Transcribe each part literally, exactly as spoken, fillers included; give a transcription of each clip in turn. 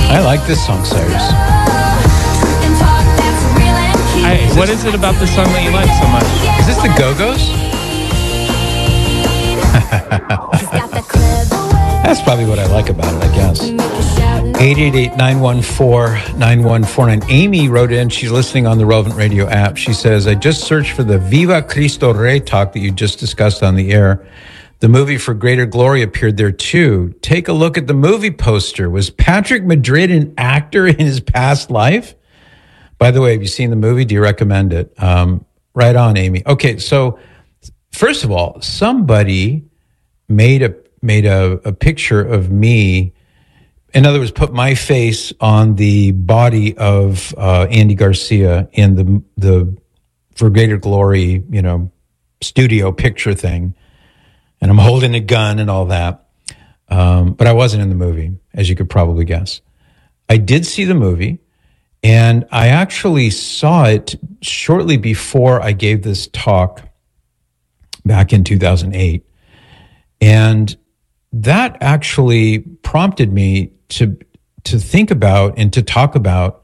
I like this song, Cyrus. I, what is it about this song that you like so much? Is this the Go-Go's? That's probably what I like about it, I guess. eight eight eight, nine one four, nine one four nine. Amy wrote in. She's listening on the Relevant Radio app. She says, I just searched for the Viva Cristo Rey talk that you just discussed on the air. The movie For Greater Glory appeared there too. Take a look at the movie poster. Was Patrick Madrid an actor in his past life? By the way, have you seen the movie? Do you recommend it? Um, right on, Amy. Okay, so first of all, somebody made a made a, a picture of me. In other words, put my face on the body of uh, Andy Garcia in the the For Greater Glory, you know, studio picture thing. And I'm holding a gun and all that. Um, but I wasn't in the movie, as you could probably guess. I did see the movie, and I actually saw it shortly before I gave this talk back in two thousand eight. And that actually prompted me to to think about and to talk about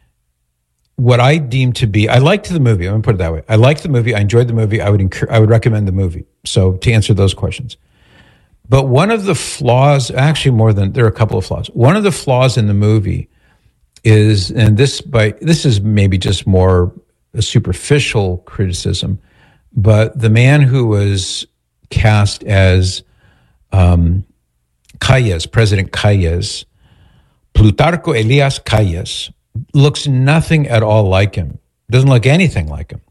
what I deem to be, I liked the movie. I'm going to put it that way. I liked the movie. I enjoyed the movie. I would incur, I would recommend the movie. So to answer those questions. But one of the flaws, actually more than, there are a couple of flaws. One of the flaws in the movie is, and this by this is maybe just more a superficial criticism, but the man who was cast as um, Calles, President Calles, Plutarco Elias Calles, looks nothing at all like him. Doesn't look anything like him.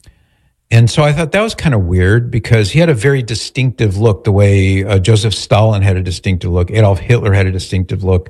And so I thought that was kind of weird because he had a very distinctive look, the way uh, Joseph Stalin had a distinctive look, Adolf Hitler had a distinctive look,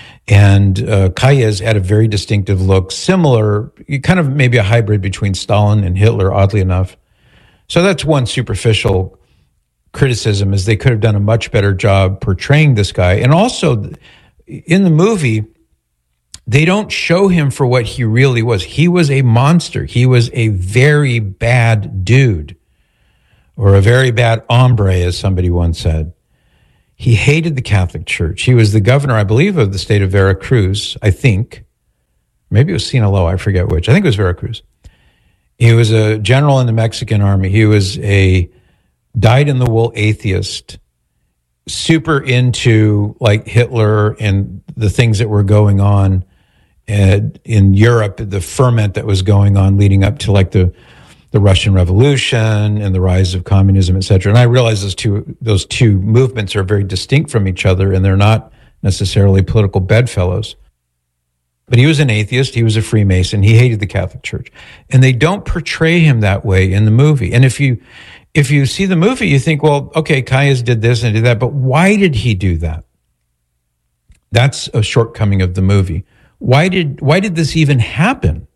and uh, Calles had a very distinctive look, similar, kind of maybe a hybrid between Stalin and Hitler, oddly enough. So that's one superficial criticism, is they could have done a much better job portraying this guy. And also, in the movie, they don't show him for what he really was. He was a monster. He was a very bad dude, or a very bad hombre, as somebody once said. He hated the Catholic Church. He was the governor, I believe, of the state of Veracruz, I think. Maybe it was Sinaloa, I forget which. I think it was Veracruz. He was a general in the Mexican army. He was a dyed-in-the-wool atheist, super into like Hitler and the things that were going on And in Europe, the ferment that was going on leading up to like the the Russian Revolution and the rise of communism, et cetera. And I realize those two those two movements are very distinct from each other, and they're not necessarily political bedfellows. But he was an atheist. He was a Freemason. He hated the Catholic Church, and they don't portray him that way in the movie. And if you if you see the movie, you think, well, okay, Calles did this and did that, but why did he do that? That's a shortcoming of the movie. Why did why did this even happen?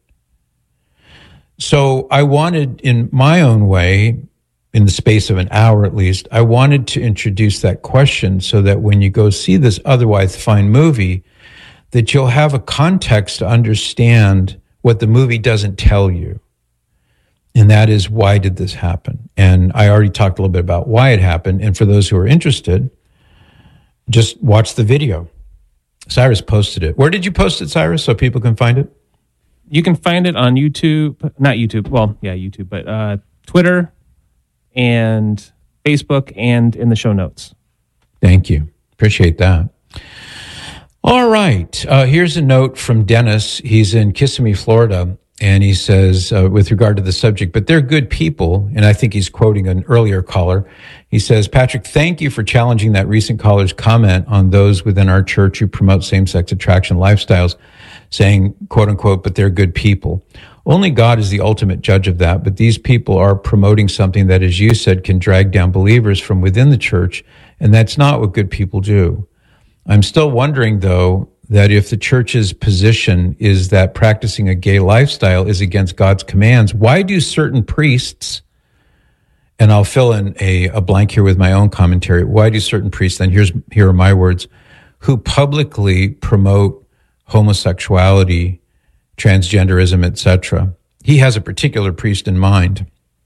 So I wanted, in my own way, in the space of an hour at least, I wanted to introduce that question so that when you go see this otherwise fine movie, that you'll have a context to understand what the movie doesn't tell you. And that is, why did this happen? And I already talked a little bit about why it happened. And for those who are interested, just watch the video. Cyrus posted it. Where did you post it, Cyrus, so people can find it? You can find it on YouTube, not YouTube, well, yeah, YouTube, but uh, Twitter and Facebook and in the show notes. Thank you. Appreciate that. All right. Uh, here's a note from Dennis. He's in Kissimmee, Florida, and he says, uh, with regard to the subject, but they're good people, and I think he's quoting an earlier caller. He says, Patrick, thank you for challenging that recent caller's comment on those within our church who promote same-sex attraction lifestyles, saying, quote unquote, but they're good people. Only God is the ultimate judge of that, but these people are promoting something that, as you said, can drag down believers from within the church, and that's not what good people do. I'm still wondering, though, that if the church's position is that practicing a gay lifestyle is against God's commands, why do certain priests, and I'll fill in a, a blank here with my own commentary, why do certain priests, and here's here are my words, who publicly promote homosexuality, transgenderism, et cetera. He has a particular priest in mind.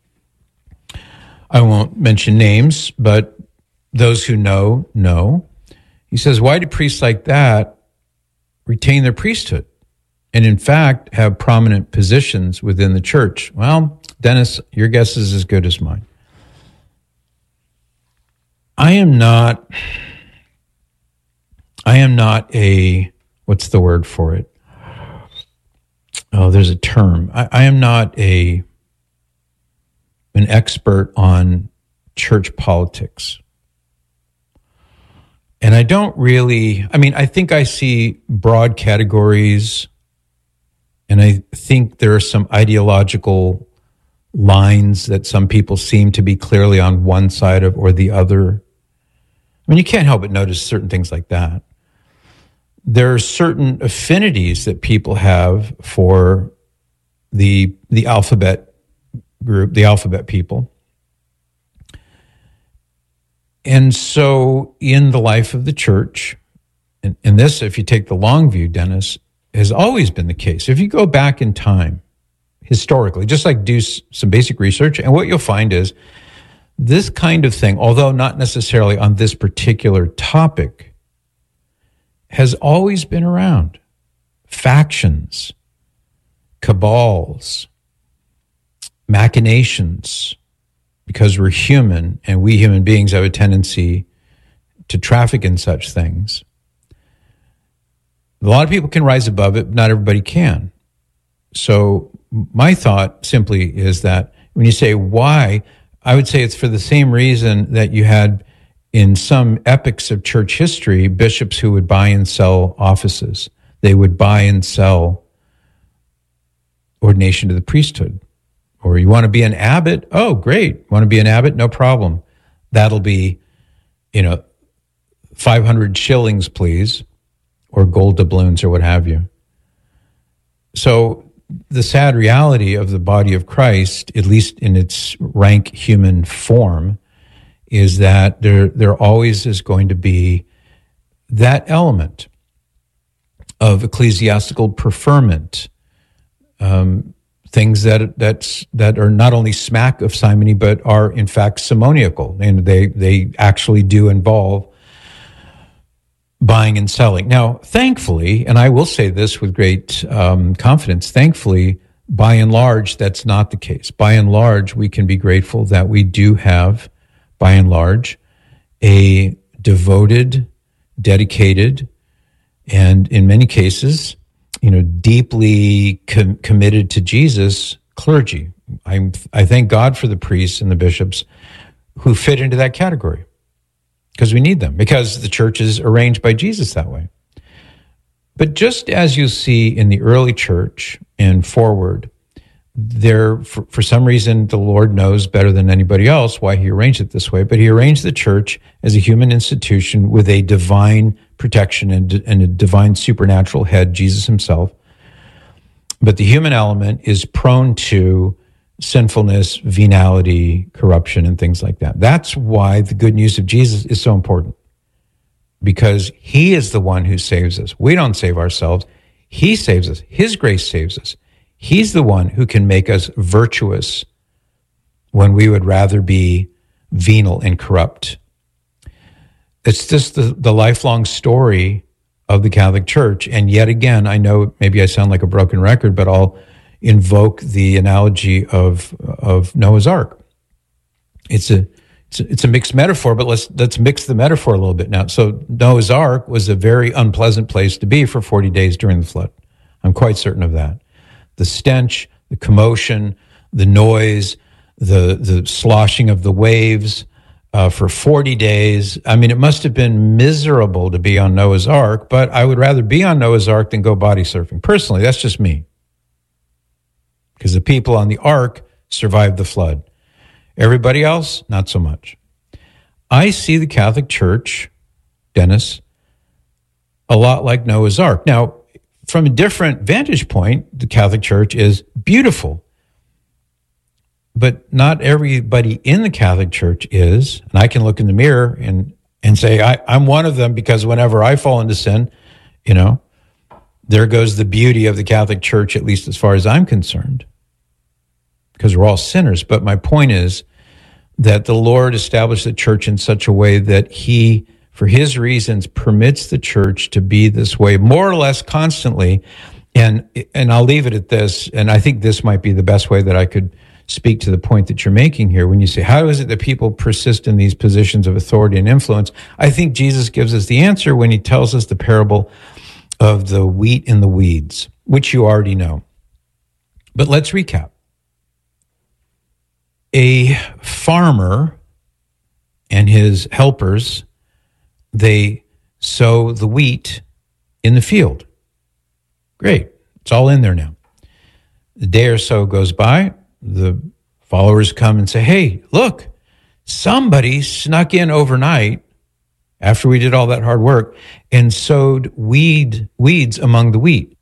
I won't mention names, but those who know, know. He says, why do priests like that retain their priesthood and, in fact, have prominent positions within the church? Well, Dennis, your guess is as good as mine. I am not, I am not a, what's the word for it? Oh, there's a term. I, I am not a an expert on church politics. And I don't really, I mean, I think I see broad categories, and I think there are some ideological lines that some people seem to be clearly on one side of or the other. I mean, you can't help but notice certain things like that. There are certain affinities that people have for the the alphabet group, the alphabet people. And so in the life of the church, and, and this, if you take the long view, Dennis, has always been the case. If you go back in time, historically, just like do some basic research, and what you'll find is this kind of thing, although not necessarily on this particular topic, has always been around. Factions, cabals, machinations, because we're human and we human beings have a tendency to traffic in such things. A lot of people can rise above it, but not everybody can. So my thought simply is that when you say why, I would say it's for the same reason that you had in some epochs of church history, bishops who would buy and sell offices. They would buy and sell ordination to the priesthood. Or you want to be an abbot? Oh, great. Want to be an abbot? No problem. That'll be, you know, five hundred shillings, please, or gold doubloons or what have you. So the sad reality of the body of Christ, at least in its rank human form, is that there, there always is going to be that element of ecclesiastical preferment, um, things that that's that are not only smack of simony, but are in fact simoniacal, and they they actually do involve buying and selling. Now, thankfully, and I will say this with great um, confidence, thankfully, by and large, that's not the case. By and large, we can be grateful that we do have, by and large, a devoted, dedicated, and in many cases, you know, deeply com- committed to Jesus clergy. I I thank God for the priests and the bishops who fit into that category, because we need them, because the church is arranged by Jesus that way. But just as you see in the early church and forward, there, for, for some reason, the Lord knows better than anybody else why he arranged it this way, but he arranged the church as a human institution with a divine protection and, and a divine supernatural head, Jesus himself. But the human element is prone to sinfulness, venality, corruption, and things like that. That's why the good news of Jesus is so important, because he is the one who saves us. We don't save ourselves. He saves us. His grace saves us. He's the one who can make us virtuous when we would rather be venal and corrupt. It's just the, the lifelong story of the Catholic Church. And yet again, I know maybe I sound like a broken record, but I'll invoke the analogy of of Noah's Ark. It's a it's a, it's a mixed metaphor, but let's let's mix the metaphor a little bit now. So Noah's Ark was a very unpleasant place to be for forty days during the flood. I'm quite certain of that. The stench, the commotion, the noise, the the sloshing of the waves uh, for forty days. I mean, it must have been miserable to be on Noah's Ark, but I would rather be on Noah's Ark than go body surfing. Personally, that's just me. Because the people on the ark survived the flood. Everybody else, not so much. I see the Catholic Church, Dennis, a lot like Noah's Ark. Now, from a different vantage point, the Catholic Church is beautiful. But not everybody in the Catholic Church is. And I can look in the mirror and, and say, I, I'm one of them, because whenever I fall into sin, you know, there goes the beauty of the Catholic Church, at least as far as I'm concerned, because we're all sinners. But my point is that the Lord established the church in such a way that he for his reasons, permits the church to be this way more or less constantly. And, and I'll leave it at this. And I think this might be the best way that I could speak to the point that you're making here. When you say, how is it that people persist in these positions of authority and influence? I think Jesus gives us the answer when he tells us the parable of the wheat and the weeds, which you already know. But let's recap. A farmer and his helpers, they sow the wheat in the field. Great. It's all in there now. A day or so goes by. The followers come and say, hey, look, somebody snuck in overnight after we did all that hard work and sowed weed weeds among the wheat.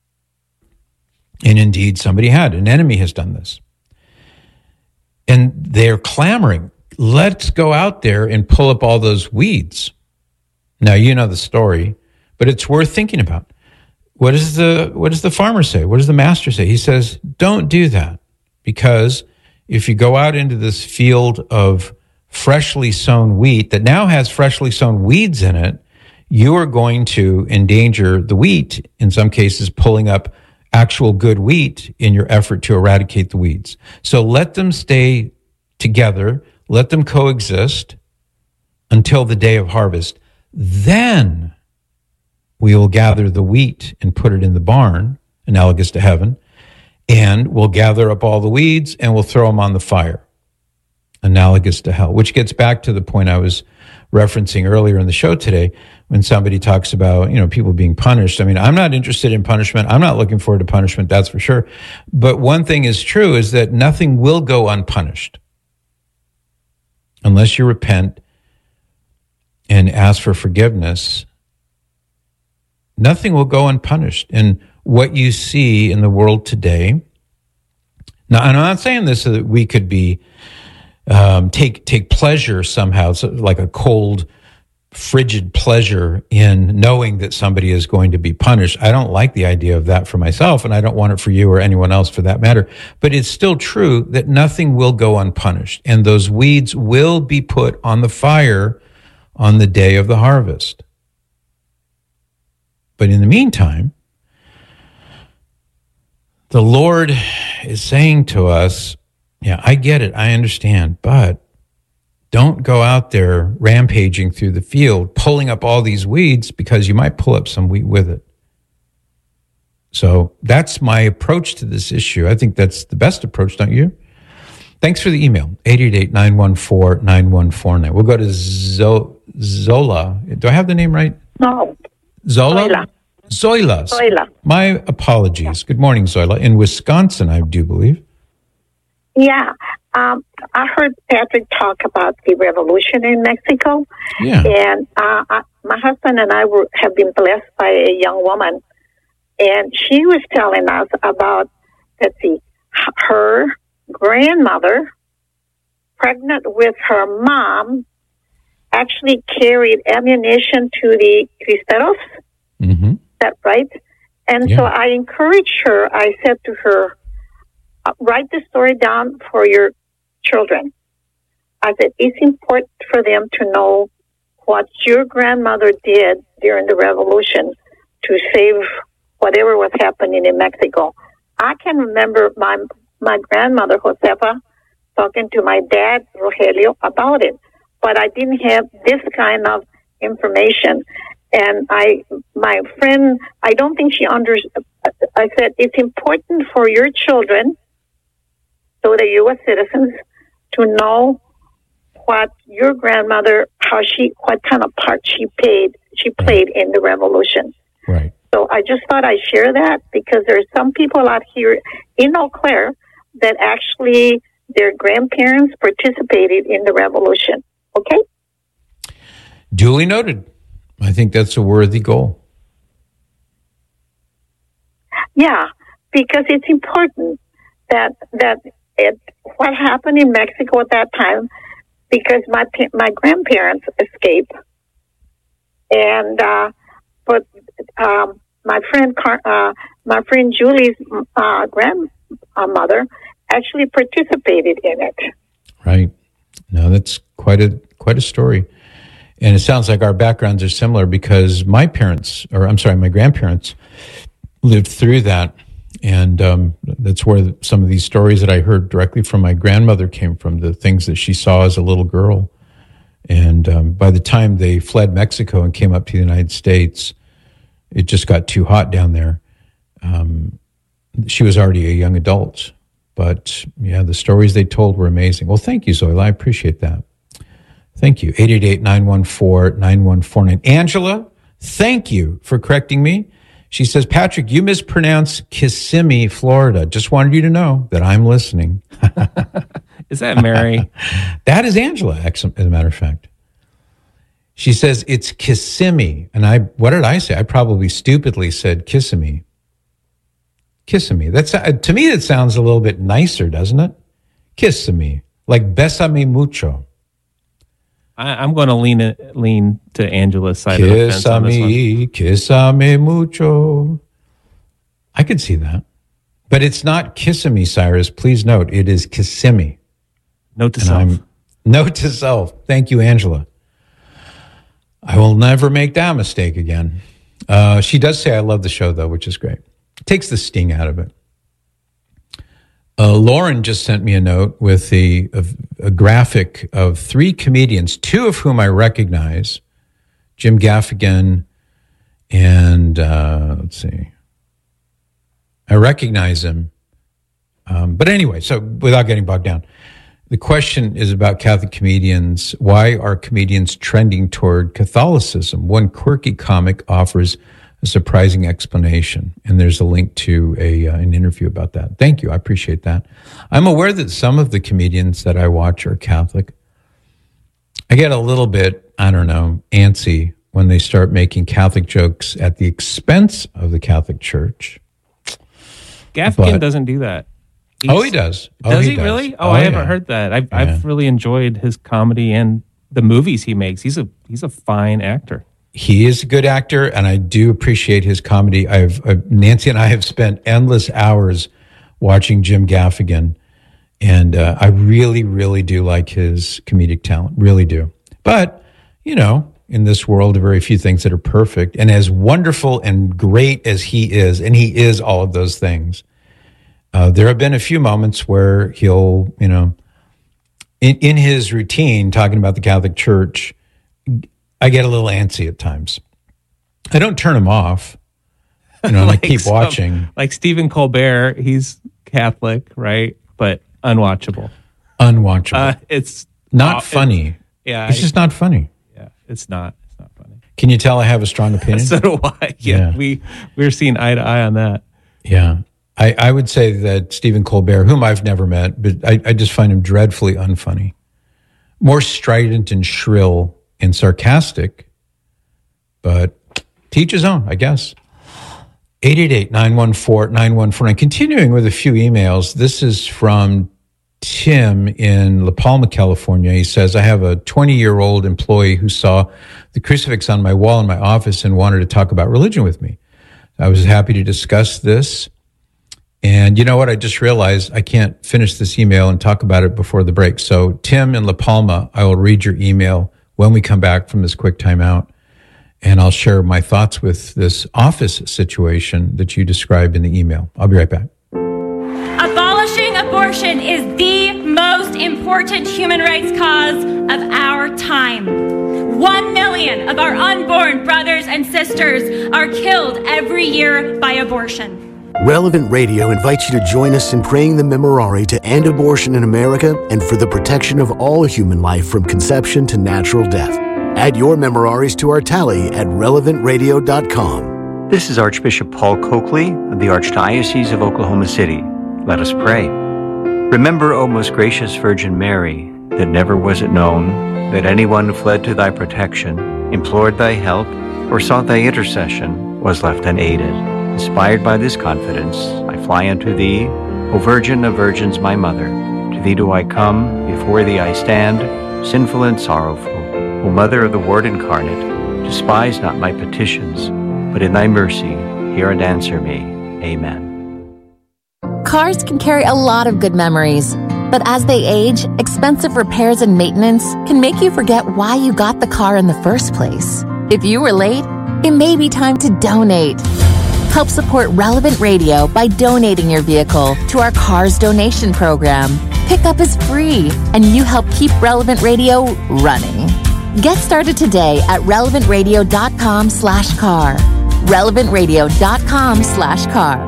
And indeed, somebody had. An enemy has done this. And they're clamoring, let's go out there and pull up all those weeds. Now, you know the story, but it's worth thinking about. What does the, what does the farmer say? What does the master say? He says, don't do that, because if you go out into this field of freshly sown wheat that now has freshly sown weeds in it, you are going to endanger the wheat, in some cases pulling up actual good wheat in your effort to eradicate the weeds. So let them stay together, let them coexist until the day of harvest. Then we will gather the wheat and put it in the barn, analogous to heaven, and we'll gather up all the weeds and we'll throw them on the fire, analogous to hell, which gets back to the point I was referencing earlier in the show today when somebody talks about, you know, people being punished. I mean, I'm not interested in punishment. I'm not looking forward to punishment, that's for sure. But one thing is true is that nothing will go unpunished unless you repent and ask for forgiveness. Nothing will go unpunished. And what you see in the world today, now, and I'm not saying this so that we could be Um, take take pleasure somehow, so like a cold, frigid pleasure in knowing that somebody is going to be punished. I don't like the idea of that for myself, and I don't want it for you or anyone else for that matter. But it's still true that nothing will go unpunished, and those weeds will be put on the fire on the day of the harvest. But in the meantime, the Lord is saying to us, yeah, I get it. I understand. But don't go out there rampaging through the field, pulling up all these weeds, because you might pull up some wheat with it. So that's my approach to this issue. I think that's the best approach, don't you? Thanks for the email, eight eight eight, nine one four, nine one four nine. We'll go to Zo- Zola. Do I have the name right? No. Zola? Zoila. Zoila. Zoila. My apologies. Good morning, Zoila. In Wisconsin, I do believe. Yeah, um, I heard Patrick talk about the revolution in Mexico. Yeah. And uh, I, my husband and I were, have been blessed by a young woman. And she was telling us about, let's see, her grandmother, pregnant with her mom, actually carried ammunition to the Cristeros. Mm-hmm. Is that right? And Yeah. so I encouraged her. I said to her, write the story down for your children. I said, it's important for them to know what your grandmother did during the revolution to save whatever was happening in Mexico. I can remember my my grandmother, Josefa, talking to my dad, Rogelio, about it. But I didn't have this kind of information. And I, my friend, I don't think she understood. I said, it's important for your children, so the U S citizens, to know what your grandmother, how she, what kind of part she played, she played in the revolution. Right. So I just thought I'd share that, because there's some people out here in Eau Claire that actually their grandparents participated in the revolution. Okay? Duly noted. I think that's a worthy goal. Yeah, because it's important that that it, what happened in Mexico at that time, because my my grandparents escaped, and uh, but um, my friend Car- uh, my friend Julie's uh, grandmother actually participated in it. Right. No, that's quite a quite a story. And it sounds like our backgrounds are similar because my parents, or I'm sorry, my grandparents lived through that. And um, that's where some of these stories that I heard directly from my grandmother came from, the things that she saw as a little girl. And um, by the time they fled Mexico and came up to the United States, it just got too hot down there. Um, she was already a young adult. But, yeah, the stories they told were amazing. Well, thank you, Zoila. I appreciate that. Thank you. eight eight eight, nine one four, nine one four nine. Angela, thank you for correcting me. She says, Patrick, you mispronounce Kissimmee, Florida. Just wanted you to know that I'm listening. Is that Mary? That is Angela, as a matter of fact. She says, it's Kissimmee. And I, what did I say? I probably stupidly said Kissimmee. Kissimmee. That's, uh, to me, that sounds a little bit nicer, doesn't it? Kissimmee. Like Bésame mucho. I, I'm going to lean it, lean to Angela's side of the fence on this one. Kissame mucho. I could see that. But it's not Kissimmee, Cyrus. Please note, it is Kissimmee. Note to and self. I'm, note to self. Thank you, Angela. I will never make that mistake again. Uh, she does say I love the show, though, which is great. It takes the sting out of it. Uh, Lauren just sent me a note with the, a, a graphic of three comedians, two of whom I recognize, Jim Gaffigan and, uh, let's see, I recognize him. Um, but anyway, so without getting bogged down, the question is about Catholic comedians. Why are comedians trending toward Catholicism? One quirky comic offers a surprising explanation, and there's a link to a uh, an interview about that. Thank you. I appreciate that. I'm aware that some of the comedians that I watch are Catholic. I get a little bit, I don't know, antsy when they start making Catholic jokes at the expense of the Catholic Church. Gaffigan But, doesn't do that. He's, oh, he does. Oh, does he, he does. really? Oh, oh I yeah. haven't heard that. I've, yeah. I've really enjoyed his comedy and the movies he makes. He's a he's a fine actor. He is a good actor, and I do appreciate his comedy. I've uh, Nancy and I have spent endless hours watching Jim Gaffigan, and uh, I really, really do like his comedic talent. Really do. But, you know, in this world, there are very few things that are perfect. And as wonderful and great as he is, and he is all of those things, uh, there have been a few moments where he'll, you know, in, in his routine, talking about the Catholic Church, I get a little antsy at times. I don't turn him off, you know, and like I keep some, watching. Like Stephen Colbert, he's Catholic, right? But unwatchable. Unwatchable. Uh, it's not uh, funny. It, yeah. It's I, just not funny. Yeah, it's not. It's not funny. Can you tell I have a strong opinion? So do I. Yeah, yeah. We, we're seeing eye to eye on that. Yeah. I, I would say that Stephen Colbert, whom I've never met, but I, I just find him dreadfully unfunny. More strident and shrill and sarcastic, but teach his own, I guess. eight eight eight, nine one four, nine one four nine. Continuing with a few emails. This is from Tim in La Palma, California. He says, I have a twenty-year-old employee who saw the crucifix on my wall in my office and wanted to talk about religion with me. I was happy to discuss this. And you know what? I just realized I can't finish this email and talk about it before the break. So Tim in La Palma, I will read your email when we come back from this quick timeout, and I'll share my thoughts with this office situation that you described in the email. I'll be right back. Abolishing abortion is the most important human rights cause of our time. One million of our unborn brothers and sisters are killed every year by abortion. Relevant Radio invites you to join us in praying the Memorare to end abortion in America and for the protection of all human life from conception to natural death. Add your Memoraries to our tally at relevant radio dot com. This is Archbishop Paul Coakley of the Archdiocese of Oklahoma City. Let us pray. Remember, O most gracious Virgin Mary, that never was it known that anyone who fled to thy protection, implored thy help, or sought thy intercession was left unaided. Inspired by this confidence, I fly unto thee, O Virgin of Virgins, my Mother. To thee do I come, before thee I stand, sinful and sorrowful. O Mother of the Word incarnate, despise not my petitions, but in thy mercy hear and answer me. Amen. Cars can carry a lot of good memories, But as they age, expensive repairs and maintenance can make you forget why you got the car in the first place. If you were late, it may be time to donate. Help support Relevant Radio by donating your vehicle to our Cars Donation Program. Pickup is free, and you help keep Relevant Radio running. Get started today at relevantradio.com slash car. relevantradio.com slash car.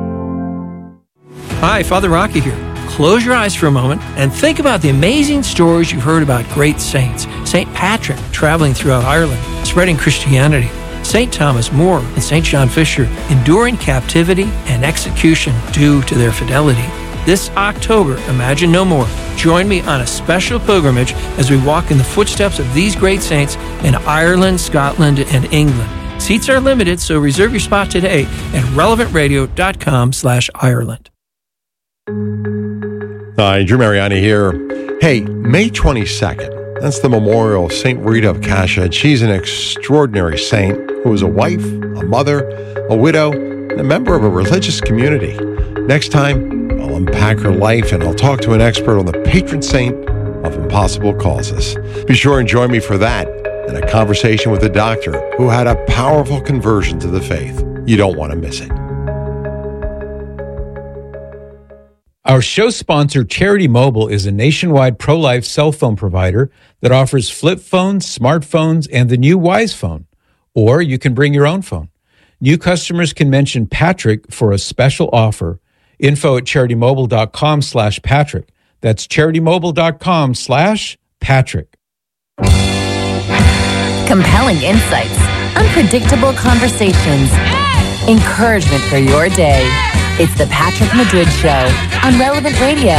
Hi, Father Rocky here. Close your eyes for a moment and think about the amazing stories you've heard about great saints. Saint Patrick traveling throughout Ireland, spreading Christianity. Saint Thomas More and Saint John Fisher enduring captivity and execution due to their fidelity. This October, Imagine No More. Join me on a special pilgrimage as we walk in the footsteps of these great saints in Ireland, Scotland, and England. Seats are limited, so reserve your spot today at relevantradio.com slash Ireland. Hi, Drew Mariani here. Hey, May twenty-second, that's the memorial of Saint Rita of Cashel. She's an extraordinary saint who was a wife, a mother, a widow, and a member of a religious community. Next time, I'll unpack her life and I'll talk to an expert on the patron saint of impossible causes. Be sure and join me for that and a conversation with a doctor who had a powerful conversion to the faith. You don't want to miss it. Our show sponsor, Charity Mobile, is a nationwide pro-life cell phone provider that offers flip phones, smartphones, and the new Wise Phone. Or you can bring your own phone. New customers can mention Patrick for a special offer. Info at charitymobile.com slash Patrick. That's charitymobile.com slash Patrick. Compelling insights, unpredictable conversations, encouragement for your day. It's the Patrick Madrid Show on Relevant Radio.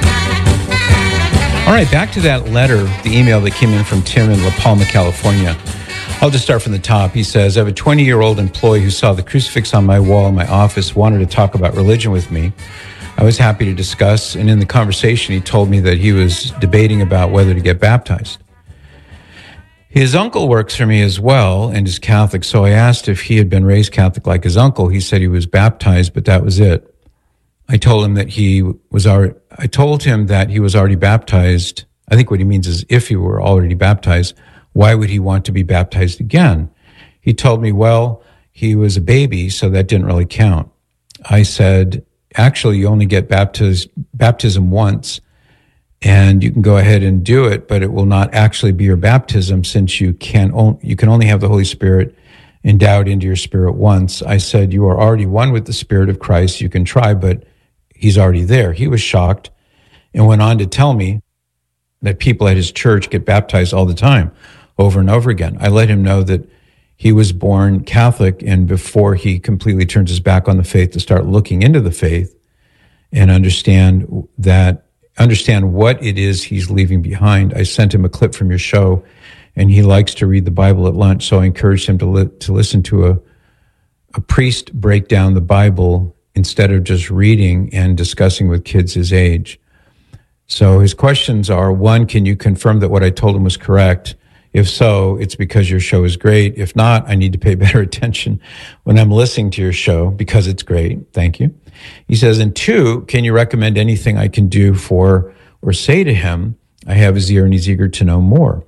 All right, back to that letter, the email that came in from Tim in La Palma, California. I'll just start from the top. He says, I have a twenty-year-old employee who saw the crucifix on my wall in my office, wanted to talk about religion with me. I was happy to discuss, and in the conversation, he told me that he was debating about whether to get baptized. His uncle works for me as well and is Catholic, so I asked if he had been raised Catholic like his uncle. He said he was baptized, but that was it. I told him that he was already, I told him that he was already baptized. I think what he means is if he were already baptized, why would he want to be baptized again? He told me, well, he was a baby, so that didn't really count. I said, actually, you only get baptized, baptism once, and you can go ahead and do it, but it will not actually be your baptism since you can on, you can only have the Holy Spirit endowed into your spirit once. I said, you are already one with the Spirit of Christ. You can try, but he's already there. He was shocked and went on to tell me that people at his church get baptized all the time, over and over again. I let him know that he was born Catholic, and before he completely turns his back on the faith, to start looking into the faith and understand that understand what it is he's leaving behind. I sent him a clip from your show, and he likes to read the Bible at lunch, so I encouraged him to li- to listen to a a priest break down the Bible instead of just reading and discussing with kids his age. So his questions are, one, can you confirm that what I told him was correct? If so, it's because your show is great. If not, I need to pay better attention when I'm listening to your show because it's great. Thank you. He says, and two, can you recommend anything I can do for or say to him? I have his ear and he's eager to know more.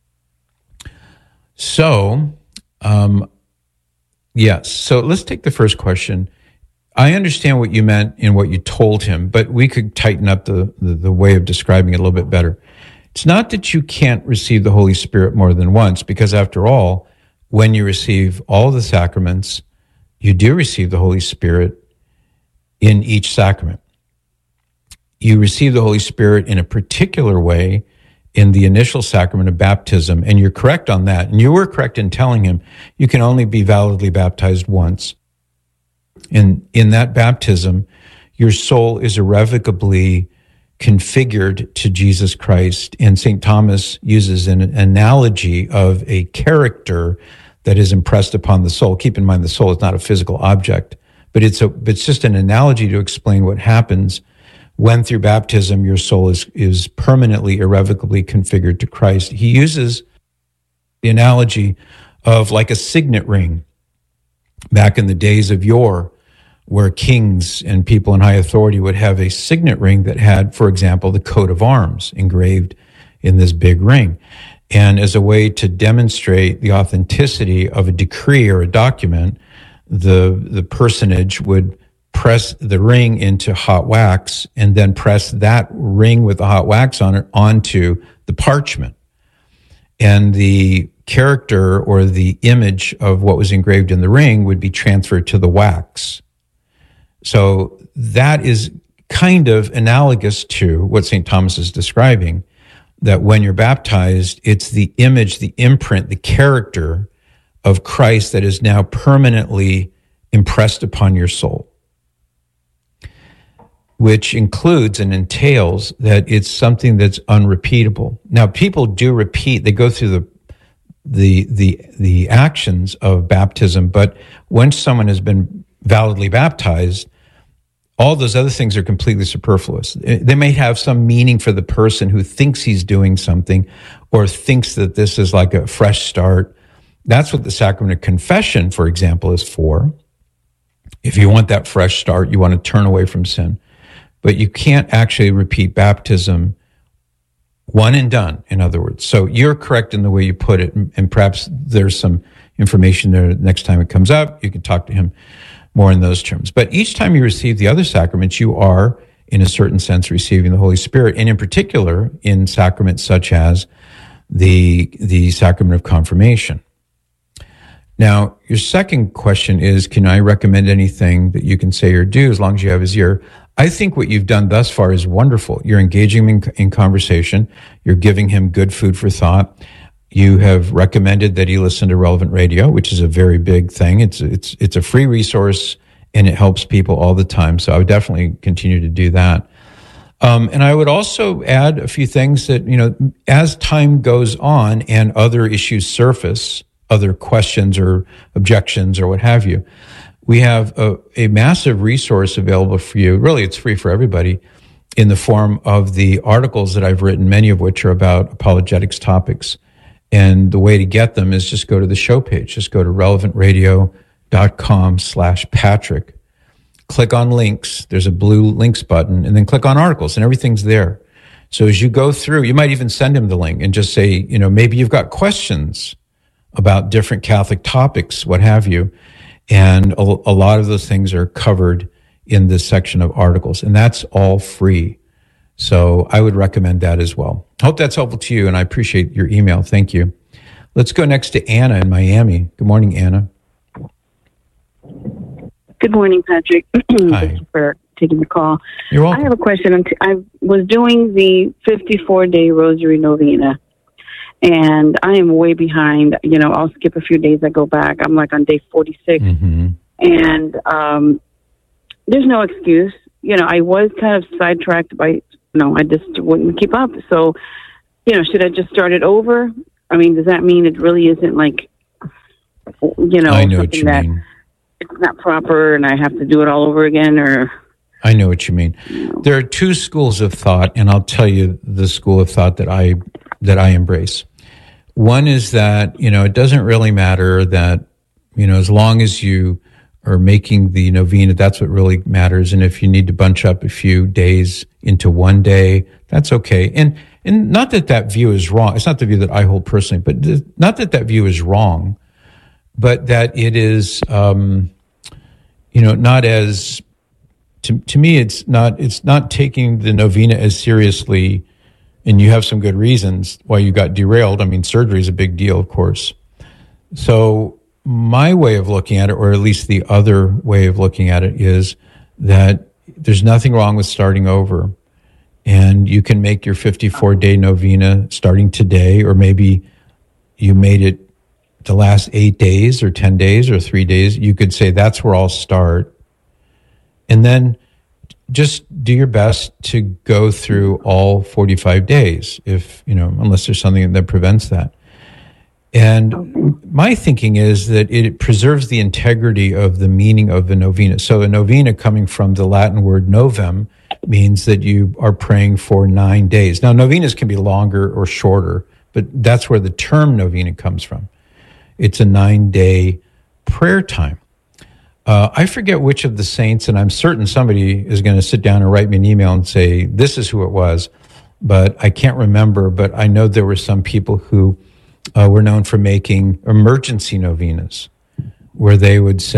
So, um, yes. So let's take the first question. I understand what you meant and what you told him, but we could tighten up the, the, the way of describing it a little bit better. It's not that you can't receive the Holy Spirit more than once, because after all, when you receive all the sacraments, you do receive the Holy Spirit in each sacrament. You receive the Holy Spirit in a particular way in the initial sacrament of baptism, and you're correct on that. And you were correct in telling him you can only be validly baptized once. And in that baptism, your soul is irrevocably configured to Jesus Christ. And Saint Thomas uses an analogy of a character that is impressed upon the soul. Keep in mind, the soul is not a physical object, but it's a, it's just an analogy to explain what happens when through baptism, your soul is, is permanently, irrevocably configured to Christ. He uses the analogy of like a signet ring back in the days of yore, where kings and people in high authority would have a signet ring that had, for example, the coat of arms engraved in this big ring. And as a way to demonstrate the authenticity of a decree or a document, the, the personage would press the ring into hot wax and then press that ring with the hot wax on it onto the parchment. And the character or the image of what was engraved in the ring would be transferred to the wax. So that is kind of analogous to what Saint Thomas is describing, that when you're baptized, it's the image, the imprint, the character of Christ that is now permanently impressed upon your soul, which includes and entails that it's something that's unrepeatable. Now, people do repeat, they go through the the the the actions of baptism, but once someone has been validly baptized, all those other things are completely superfluous. They may have some meaning for the person who thinks he's doing something or thinks that this is like a fresh start. That's what the sacrament of confession, for example, is for. If you want that fresh start, you want to turn away from sin. But you can't actually repeat baptism one and done, in other words. So you're correct in the way you put it, and perhaps there's some information there next time it comes up. You can talk to him more in those terms. But each time you receive the other sacraments, you are, in a certain sense, receiving the Holy Spirit, and in particular, in sacraments such as the, the sacrament of confirmation. Now, your second question is, can I recommend anything that you can say or do as long as you have his ear? I think what you've done thus far is wonderful. You're engaging him in, in conversation. You're giving him good food for thought. You have recommended that he listen to Relevant Radio, which is a very big thing. It's it's it's a free resource, and it helps people all the time. So I would definitely continue to do that. Um, and I would also add a few things that, you know, as time goes on and other issues surface, other questions or objections or what have you, we have a, a massive resource available for you. Really, it's free for everybody in the form of the articles that I've written, many of which are about apologetics topics. And the way to get them is just go to the show page. Just go to relevantradio.com slash Patrick. Click on links. There's a blue links button, and then click on articles, and everything's there. So as you go through, you might even send him the link and just say, you know, maybe you've got questions about different Catholic topics, what have you. And a, a lot of those things are covered in this section of articles, and that's all free. So I would recommend that as well. Hope that's helpful to you, and I appreciate your email. Thank you. Let's go next to Anna in Miami. Good morning, Anna. Good morning, Patrick. Hi. Thank you for taking the call. You're welcome. I have a question. I was doing the fifty-four day Rosary Novena, and I am way behind. You know, I'll skip a few days. I go back. I'm like on day forty-six. Mm-hmm. And um, there's no excuse. You know, I was kind of sidetracked by, you know, I just wouldn't keep up. So, you know, should I just start it over? I mean, does that mean it really isn't like, you know, I know what something you that mean. It's not proper and I have to do it all over again? Or I know what you mean. There are two schools of thought, and I'll tell you the school of thought that I that I embrace. One is that, you know, it doesn't really matter that, you know, as long as you are making the novena, that's what really matters. And if you need to bunch up a few days into one day, that's okay. And and not that that view is wrong. It's not the view that I hold personally, but th- not that that view is wrong, but that it is, um, you know, not as, to to me, it's not it's not taking the novena as seriously. And you have some good reasons why you got derailed. I mean, surgery is a big deal, of course. So my way of looking at it, or at least the other way of looking at it, is that there's nothing wrong with starting over. And you can make your fifty-four day novena starting today, or maybe you made it the last eight days or ten days or three days. You could say, that's where I'll start. And then just do your best to go through all forty-five days, if, you know, unless there's something that prevents that. And my thinking is that it preserves the integrity of the meaning of the novena. So a novena, coming from the Latin word novem, means that you are praying for nine days. Now, novenas can be longer or shorter, but that's where the term novena comes from. It's a nine-day prayer time. Uh, I forget which of the saints, and I'm certain somebody is going to sit down and write me an email and say, this is who it was, but I can't remember. But I know there were some people who uh, were known for making emergency novenas, where they would say,